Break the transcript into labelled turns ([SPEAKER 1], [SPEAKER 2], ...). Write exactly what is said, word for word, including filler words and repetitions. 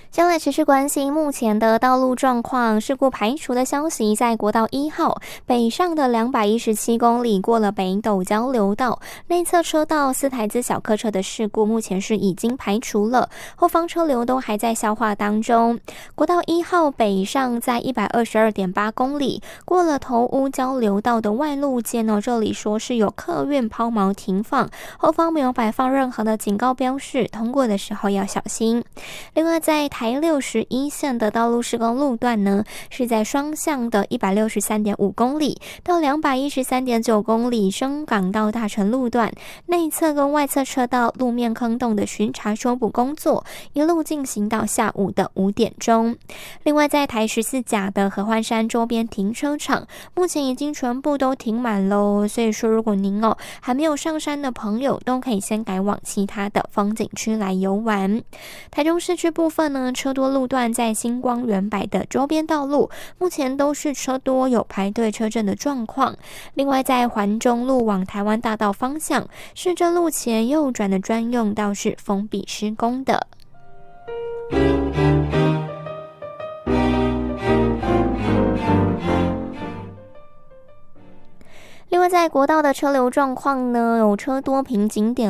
[SPEAKER 1] 将来持续关心目前的道路状况，事故排除的消息，在国道一号北上的两百一十七公里过了北斗交流道内侧车道四台自小客车的事故，目前是已经排除了，后方车流都还在消化当中。国道一号北上在一百二十二点八公里过了头屋交流道的外路间哦，这里说是有客运抛锚停放，后方没有摆放任何的警告标示，通过的时候要小心。另外在台六十一线的道路施工路段呢，是在双向的一百六十三点五公里到两百一十三点九公里深港到大成路段内侧跟外侧车道路面坑洞的巡查修补工作，一路进行到下午的五点钟。另外在台十四甲的合欢山周边停车场目前已经全部都停满喽，所以说如果您哦还没有上山的朋友，都可以先改往其他的风景区来游玩。台中市区部分呢，车多路段在星光远百的周边道路目前都是车多有排队车阵的状况。另外在环中路往台湾大道方向，市政路前右转的专用道是封闭施工的。另外在国道的车流状况呢，有车多凭景点